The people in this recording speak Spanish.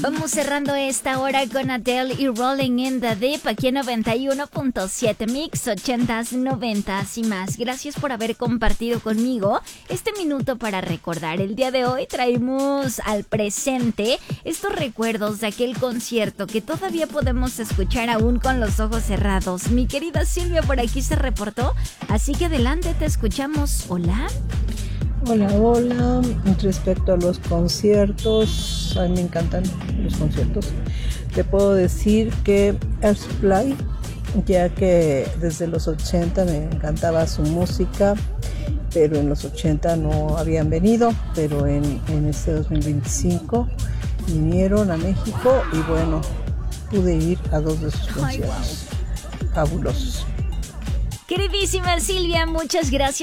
Vamos cerrando esta hora con Adele y Rolling in the Deep aquí en 91.7 Mix, 80s, 90s y más. Gracias por haber compartido conmigo este minuto para recordar. El día de hoy traemos al presente estos recuerdos de aquel concierto que todavía podemos escuchar aún con los ojos cerrados. Mi querida Silvia por aquí se reportó, así que adelante, te escuchamos. Hola. Hola. Respecto a los conciertos, a mí me encantan los conciertos. Te puedo decir que Air Supply, ya que desde los 80 me encantaba su música, pero en los 80 no habían venido, pero en este 2025 vinieron a México y bueno, pude ir a 2 de sus conciertos. Fabulosos. Queridísima Silvia, muchas gracias